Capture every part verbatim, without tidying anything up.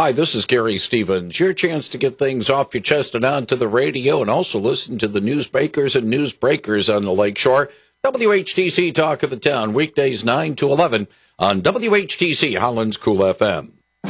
Hi, this is Gary Stevens. Your chance to get things off your chest and onto the radio, and also listen to the newsmakers and newsbreakers on the Lakeshore. W H T C Talk of the Town, weekdays nine to eleven on W H T C Holland's Cool F M.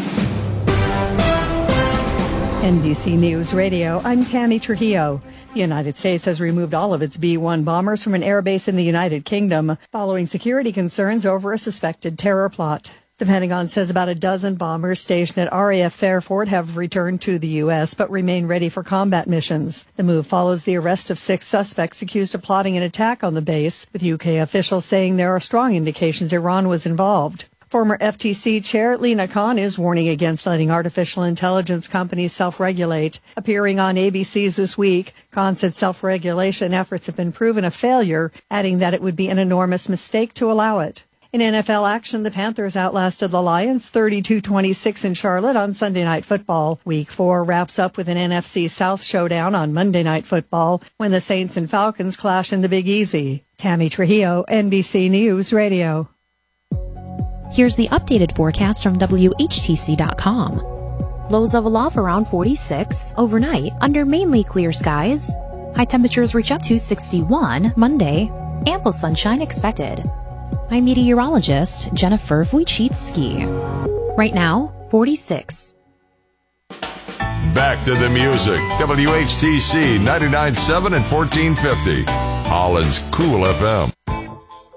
N B C News Radio, I'm Tammy Trujillo. The United States has removed all of its B one bombers from an airbase in the United Kingdom following security concerns over a suspected terror plot. The Pentagon says about a dozen bombers stationed at R A F Fairfort have returned to the U S but remain ready for combat missions. The move follows the arrest of six suspects accused of plotting an attack on the base, with U K officials saying there are strong indications Iran was involved. Former F T C Chair Lina Khan is warning against letting artificial intelligence companies self-regulate. Appearing on A B C's This Week, Khan said self-regulation efforts have been proven a failure, adding that it would be an enormous mistake to allow it. In N F L action, the Panthers outlasted the Lions thirty-two twenty-six in Charlotte on Sunday Night Football. Week four wraps up with an N F C South showdown on Monday Night Football when the Saints and Falcons clash in the Big Easy. Tammy Trujillo, N B C News Radio. Here's the updated forecast from W H T C dot com. Lows level off around forty-six. Overnight, under mainly clear skies. High temperatures reach up to sixty-one Monday. Ample sunshine expected. I'm meteorologist Jennifer Wojcicki. Right now, forty-six. Back to the music. W H T C ninety-nine point seven and fourteen fifty. Holland's Cool F M.